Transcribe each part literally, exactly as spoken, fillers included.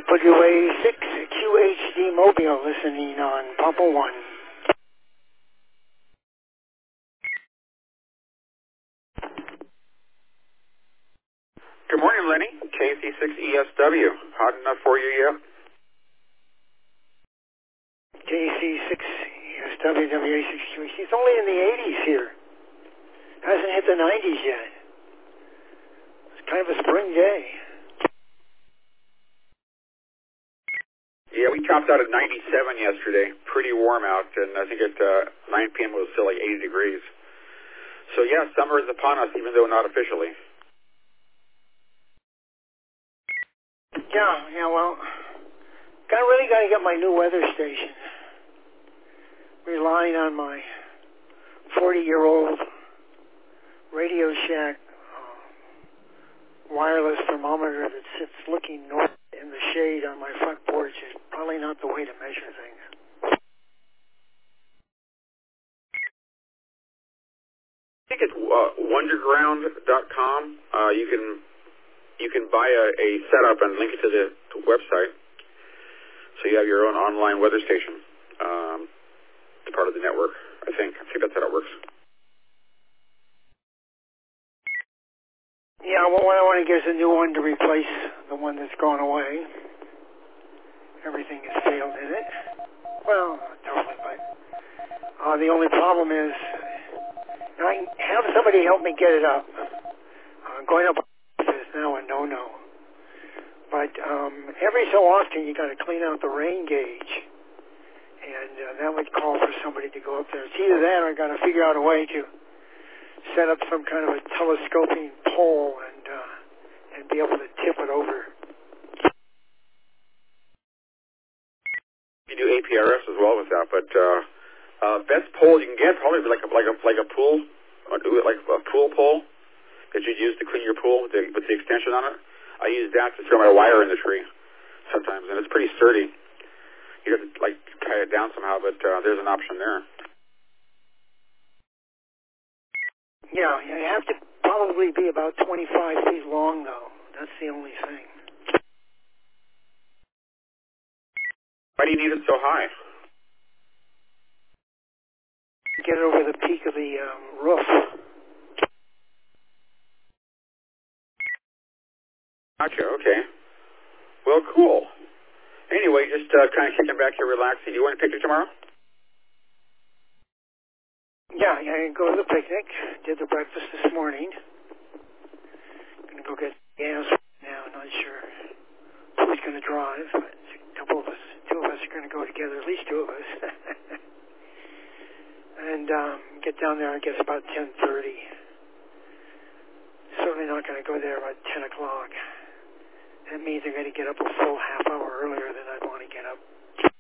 W A six Q H D Mobile listening on Papa one. Good morning, Lenny. K C six E S W. Hot enough for you yet? K C six E S W W A six Q H D. It's only in the eighties here. Hasn't hit the nineties yet. It's kind of a spring day. Yeah, we topped out at ninety-seven yesterday. Pretty warm out, and I think at uh, nine p.m. it was still like eighty degrees. So yeah, summer is upon us, even though not officially. Yeah, yeah, well, got really got to get my new weather station. Relying on my forty-year-old Radio Shack uh, wireless thermometer that sits looking north in the shade on my front porch is probably not the way to measure things. I think it's uh, wonderground dot com. Uh, you can you can buy a, a setup and link it to the to website, so you have your own online weather station. Um, it's part of the network, I think. I think that's how it works. Yeah, well, what I want to get is a new one to replace the one that's gone away. Everything has failed in it. Well, not totally, but uh, the only problem is I have somebody help me get it up. Uh, going up is now a no-no. But um, every so often you got to clean out the rain gauge, and uh, that would call for somebody to go up there. It's either that or I got to figure out a way to set up some kind of a telescoping pole and uh, and be able to tip it over. You do A P R S as well with that, but uh, uh, best pole you can get probably like a like a like a pool, like a pool pole that you'd use to clean your pool with the, with the extension on it. I use that to throw my wire in the tree sometimes, and it's pretty sturdy. You have to like tie it down somehow, but uh, there's an option there. Yeah, you have to probably be about twenty-five feet long, though. That's the only thing. Why do you need it so high? Get it over the peak of the um, roof. Gotcha, okay. Well, cool. Anyway, just uh, kind of kicking back here, relaxing. You want a picture tomorrow? Yeah, I go to the picnic. Did the breakfast this morning. Gonna go get gas now. Not sure who's gonna drive, but a couple of us, two of us are gonna go together. At least two of us. and um, get down there, I guess, about ten thirty. Certainly not gonna go there about ten o'clock. That means I'm gonna get up a full half hour earlier than I'd want to get up.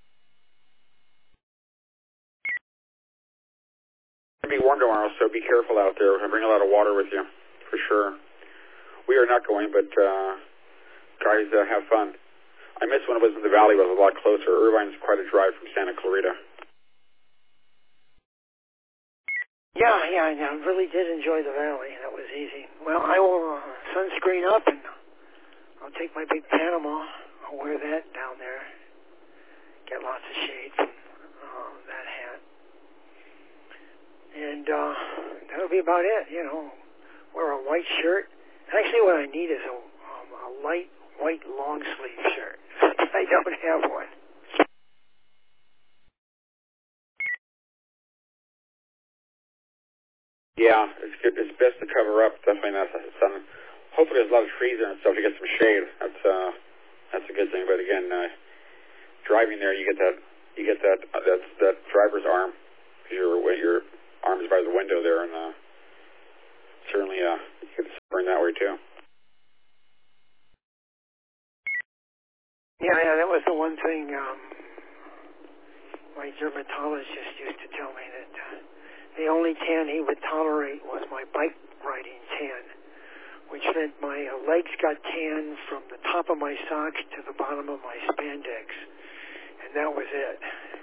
It'll be warm tomorrow, so be careful out there. Bring a lot of water with you, for sure. We are not going, but uh, guys, uh, have fun. I miss when it was in the valley, it was a lot closer. Irvine's quite a drive from Santa Clarita. Yeah, yeah, I really did enjoy the valley. That was easy. Well, I will uh, sunscreen up, and I'll take my big Panama. I'll wear that down there. Get lots of shade from uh, that hat. And uh, that'll be about it, you know. Wear a white shirt. Actually, what I need is a, um, a light white long sleeve shirt. I don't have one. Yeah, it's good. It's best to cover up. Definitely not the sun. Hopefully, there's a lot of trees there and stuff to get some shade. That's uh, that's a good thing. But again, uh, driving there, you get that you get that uh, that that driver's arm. Your your arm is by the window there, and uh, certainly uh, you can burn that way too. Yeah, yeah, that was the one thing um, my dermatologist used to tell me, that uh, the only tan he would tolerate was my bike riding tan, which meant my uh, legs got tan from the top of my socks to the bottom of my spandex, and that was it.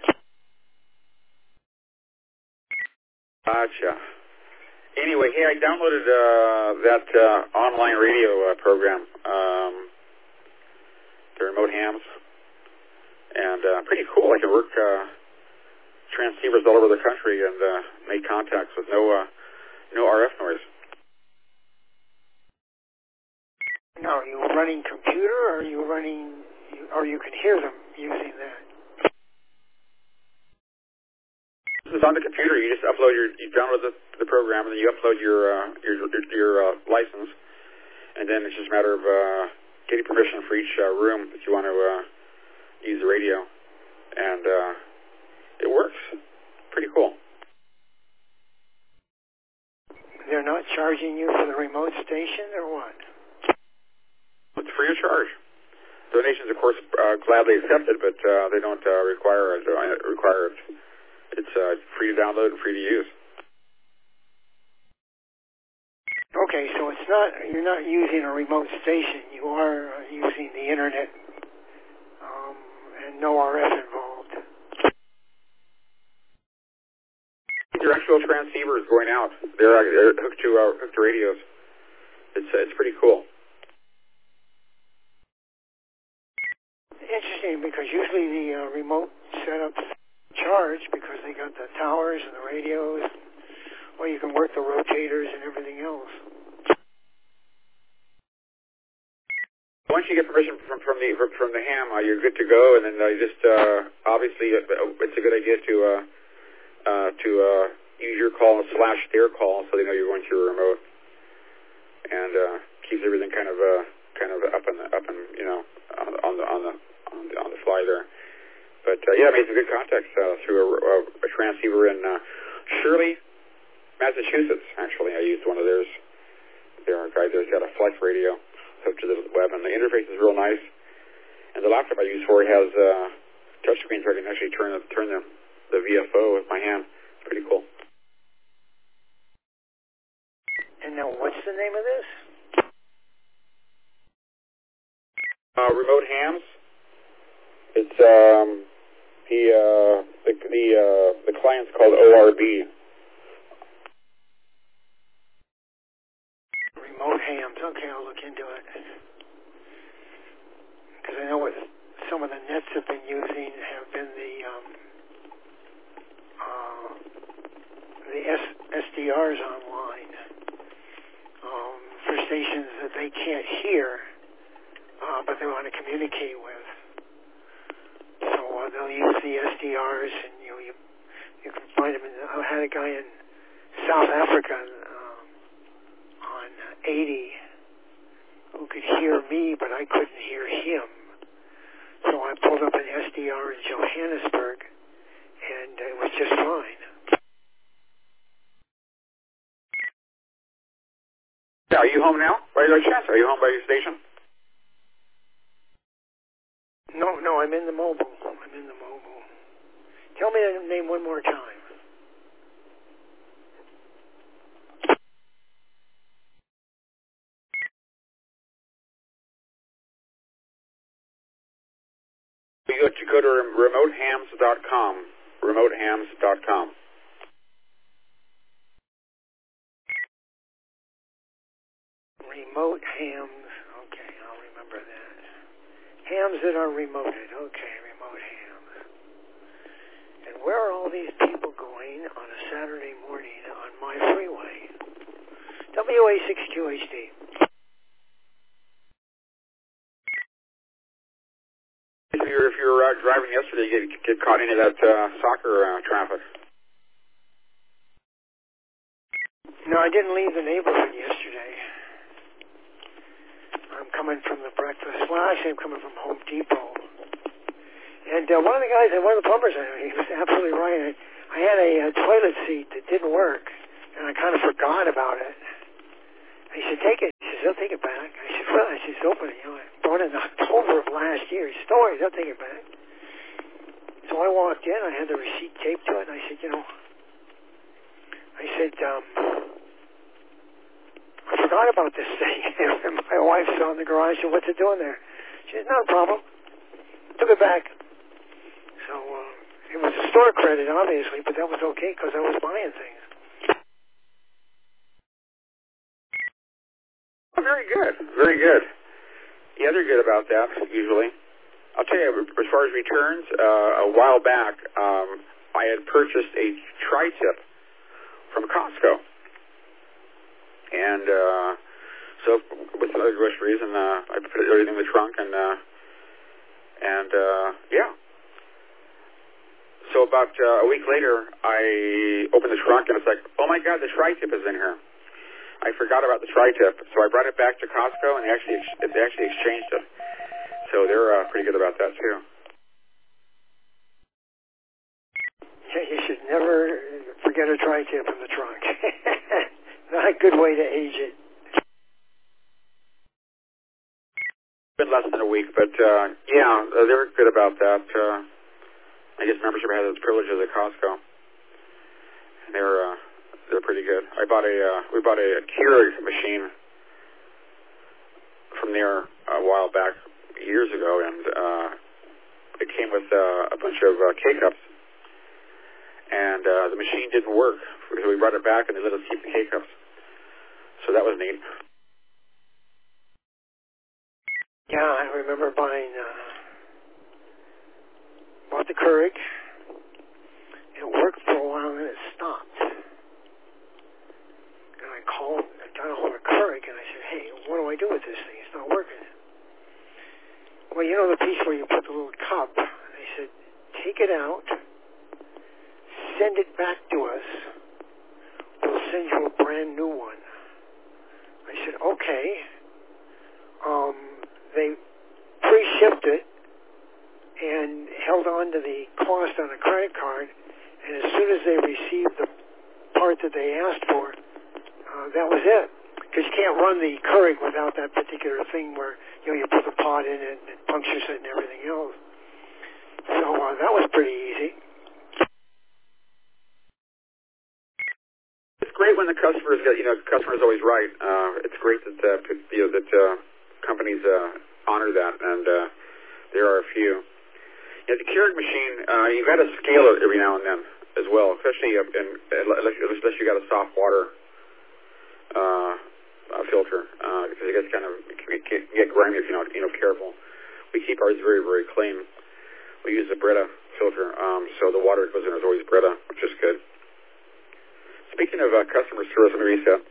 Gotcha. Anyway, hey, I downloaded uh, that uh, online radio uh, program, um, the remote ham hams, and uh, pretty cool. I can work uh, transceivers all over the country and uh, make contacts with no uh, no R F noise. Now, are you running computer, or are you running, or you can hear them using that? It's on the computer. You just upload your, you download the, the program, and then you upload your uh, your your, your uh, license, and then it's just a matter of uh, getting permission for each uh, room that you want to uh, use the radio, and uh, it works. Pretty cool. They're not charging you for the remote station, or what? It's free of charge. Donations, of course, uh, gladly accepted, but uh, they don't uh, require it. Uh, require it. It's uh, free to download and free to use. Okay, so it's not, you're not using a remote station. You are uh, using the internet, um, and no R F involved. Your actual transceiver is going out. They're, uh, they're hooked to uh, hooked to radios. It's uh, it's pretty cool. Interesting, because usually the uh, remote setups charge because they got the towers and the radios, or you can work the rotators and everything else. Once you get permission from from the from, from the ham, uh, you're good to go. And then uh, you just uh, obviously uh, it's a good idea to uh, uh, to uh, use your call slash their call so they know you're going through a remote, and uh, keeps everything kind of uh, kind of up and up and you know on the on the on the on the, on the fly there. But uh, yeah, I made some good contacts uh, through a, a, a transceiver in uh, Shirley, Massachusetts. Actually, I used one of theirs. There, a guy there's got a flex radio hooked to the web, and the interface is real nice. And the laptop I use for it has uh, touch screen, so I can actually turn the, turn the, the V F O with my hand. It's pretty cool. And now, what's the name of this? Uh, remote hams. It's um, the uh, the the, uh, the client's called O R B. Remote hams. Okay, I'll look into it. Because I know what some of the nets have been using have been the um, uh, the S SDRs online um, for stations that they can't hear, uh, but they want to communicate with. So uh, they'll use the S D Rs, and you know you you can find them. In, I had a guy in South Africa um, on eighty who could hear me, but I couldn't hear him. So I pulled up an S D R in Johannesburg, and it was just fine. Yeah, are you home now? By your chance, are you home by your station? No, no, I'm in the mobile. I'm in the mobile. Tell me the name one more time. You go to, go to remote hams dot com. remote hams dot com. Remote hams. Okay, I'll remember that. Hams that are remoted. Okay, remote hams. And where are all these people going on a Saturday morning on my freeway? W A six Q H D. If you're if you're uh, driving yesterday, you get, get caught into that uh, soccer uh, traffic. No, I didn't leave the neighborhood yesterday. I'm coming from the breakfast. Well, actually, I'm coming from Home Depot. And uh, one of the guys, one of the plumbers, I know, he was absolutely right. I, I had a, a toilet seat that didn't work, and I kind of forgot about it. He said, take it. He says, I'll take it back. I said, well, I said, open it. You know, I bought it in October of last year. He said, don't worry, I'll take it back. So I walked in. I had the receipt taped to it, and I said, you know, I said, um, I forgot about this thing. And my wife saw in the garage, said, what's it doing there? She said, not a problem. Took it back. So uh, it was a store credit, obviously, but that was okay because I was buying things. Oh, very good. Very good. Yeah, they're good about that, usually. I'll tell you, as far as returns, uh, a while back, um, I had purchased a tri-tip from Costco. And uh, so with other groceries, and uh, I put everything in the trunk, and, uh, and uh, yeah. So about uh, a week later, I opened the trunk, and it's like, oh, my God, the tri-tip is in here. I forgot about the tri-tip, so I brought it back to Costco, and they actually, they actually exchanged it. So they're uh, pretty good about that, too. Yeah, you should never forget a tri-tip in the trunk. Not a good way to age it. Been less than a week, but uh, yeah, they're good about that. Uh, I guess membership has its privileges at Costco. They're uh, they're pretty good. I bought a uh, we bought a, a Keurig machine from there a while back, years ago, and uh, it came with uh, a bunch of uh, K-cups, and uh, the machine didn't work, so we brought it back, and they let us keep the K-cups. So that was neat. Yeah, I remember buying, uh, bought the Keurig. It worked for a while, and then it stopped. And I called, I got a hold of Keurig, and I said, hey, what do I do with this thing? It's not working. Well, you know the piece where you put the little cup? They said, take it out, send it back to us. We'll send you a brand new one. I said, okay. Um, they pre-shipped it and held on to the cost on a credit card, and as soon as they received the part that they asked for, uh, that was it. Because you can't run the Keurig without that particular thing where, you know, you put the pot in and it punctures it and everything else. So uh, that was pretty easy. It's great when the customers get, you know, the customer is always right. Uh, it's great that, uh, you know, that uh, companies uh, honor that, and uh, there are a few. You know, the Keurig machine, uh, you've got to scale it every now and then as well, especially in, unless, unless you got a soft water uh, uh, filter, uh, because it gets kind of, it can get grimy if you're not, you know, careful. We keep ours very, very clean. We use a Brita filter, um, so the water that goes in is always Brita, which is good. Speaking of uh, customer service, let me reset.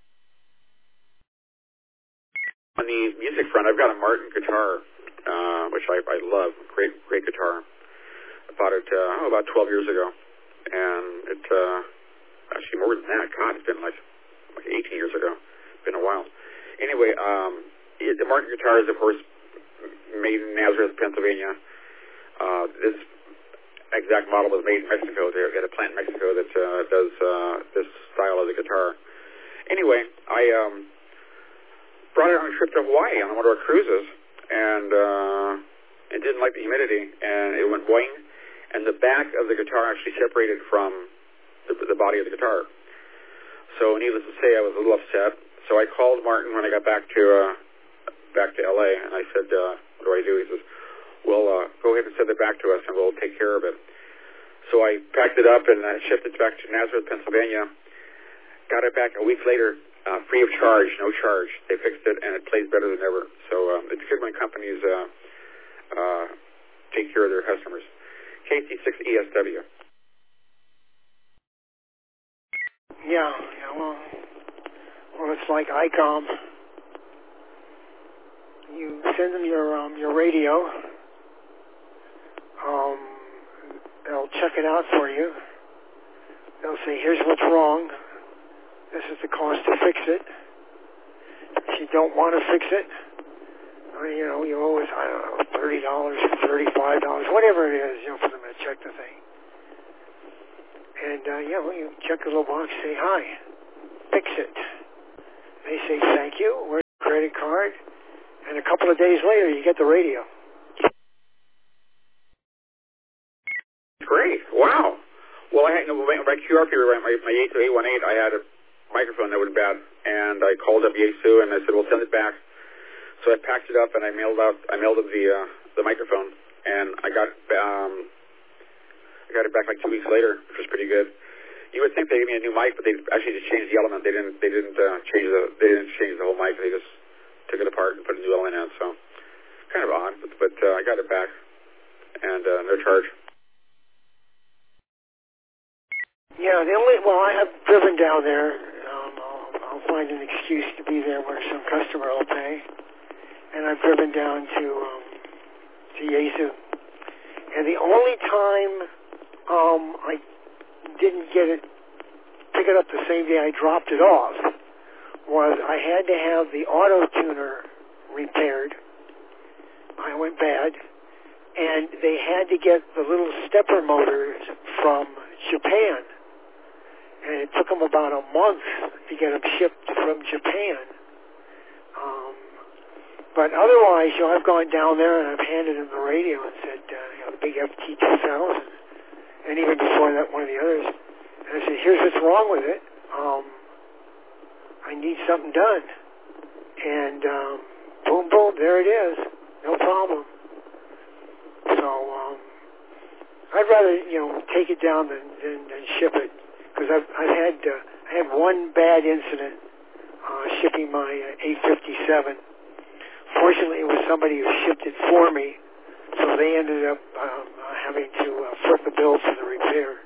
On the music front, I've got a Martin guitar, uh, which I, I love. Great, great guitar. I bought it uh, oh, about twelve years ago, and it uh, actually more than that. God, it's been like like eighteen years ago. It's been a while. Anyway, um, it, the Martin guitar is, of course, made in Nazareth, Pennsylvania. Uh, this exact model was made in Mexico. They got a plant in Mexico that uh, does uh, this style of the guitar. Anyway, I um, brought it on a trip to Hawaii on one of our cruises, and uh, it didn't like the humidity, and it went boing, and the back of the guitar actually separated from the, the body of the guitar. So needless to say, I was a little upset. So I called Martin when I got back to uh, back to L A, and I said, uh, what do I do? He says, well, uh, go ahead and send it back to us, and we'll take care of it. So I packed it up and uh, shipped it back to Nazareth, Pennsylvania. Got it back a week later, uh, free of charge, no charge. They fixed it, and it plays better than ever. So um, it's good when companies uh, uh, take care of their customers. K C six E S W. Yeah, yeah, well, well, it's like I COM. You send them your um, your radio. Um, they'll check it out for you. They'll say, here's what's wrong. This is the cost to fix it. If you don't want to fix it, I mean, you know, you owe us, I don't know, thirty dollars, thirty-five dollars, whatever it is, you know, for them to check the thing. And, uh, yeah, well, you check the little box, say, hi, fix it. They say, thank you, where's your credit card? And a couple of days later, you get the radio. Great. Wow. Well, I had, you know, my Q R P, my, my Yaesu eight one eight, I had a microphone that was bad, and I called up Yaesu, and I said, well, send it back. So I packed it up, and I mailed out, I mailed them the, uh, the microphone, and I got, um, I got it back like two weeks later, which was pretty good. You would think they gave me a new mic, but they actually just changed the element. They didn't, they didn't, uh, change the, they didn't change the whole mic. They just took it apart and put a new element in, so kind of odd, but, but uh, I got it back, and uh, no charge. Yeah, the only, well, I have driven down there. Um, I'll, I'll find an excuse to be there where some customer will pay. And I've driven down to, um, to Yesu. And the only time um, I didn't get it, pick it up the same day I dropped it off, was I had to have the auto tuner repaired. I went bad. And they had to get the little stepper motors from Japan. And it took them about a month to get them shipped from Japan. Um, but otherwise, you know, I've gone down there and I've handed them the radio and said, uh, you know, the big F T two thousand, and even before that, one of the others. And I said, here's what's wrong with it. Um, I need something done. And um, boom, boom, there it is. No problem. So um, I'd rather, you know, take it down than, than, than ship it, because I've, I've had uh, I had one bad incident uh, shipping my uh, eight fifty-seven. Fortunately, it was somebody who shipped it for me, so they ended up um, uh, having to uh, foot the bill for the repair.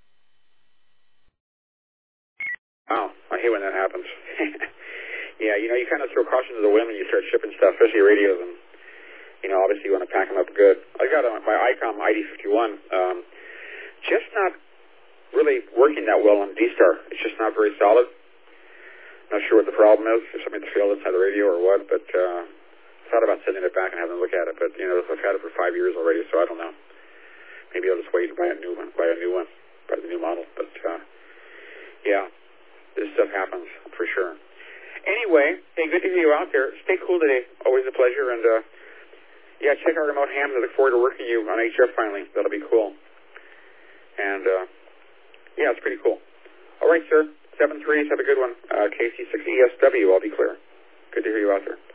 Wow, I hate when that happens. Yeah, you know, you kind of throw caution to the wind when you start shipping stuff, especially radios, and you know, obviously you want to pack them up good. I got uh, my ICOM I D fifty-one, um, just not really working that well on D-Star. It's just not very solid. Not sure what the problem is, if something's failed inside the radio or what, but uh, thought about sending it back and having them look at it. But, you know, I've had it for five years already, so I don't know. Maybe I'll just wait and buy a new one, buy a new one, buy the new model. But, uh, yeah, this stuff happens for sure. Anyway, hey, good to hear you out there. Stay cool today. Always a pleasure. And, uh, yeah, check our remote hams. I look forward to working you on H F finally. That'll be cool. And, uh, yeah, it's pretty cool. All right, sir. seven threes, have a good one. Uh, K C six E S W, I'll be clear. Good to hear you out there.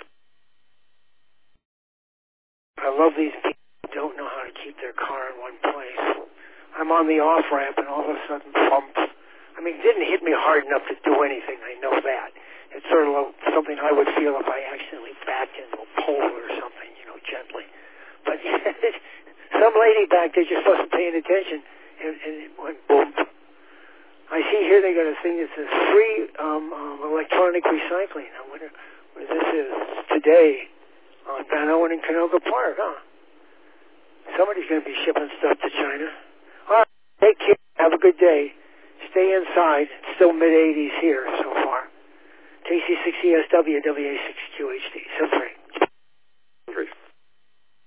I love these people who don't know how to keep their car in one place. I'm on the off-ramp and all of a sudden, bump. I mean, it didn't hit me hard enough to do anything. I know that. It's sort of something I would feel if I accidentally backed into a pole or something, you know, gently. But some lady back there just wasn't paying attention, and, and it went boom. I see here they got a thing that says free um, um, electronic recycling. I wonder what this is. It's today on Van Owen and Canoga Park, huh? Somebody's going to be shipping stuff to China. All right, take care. Have a good day. Stay inside. It's still mid eighties here so far. K C six E S W, W A six Q H D. So free.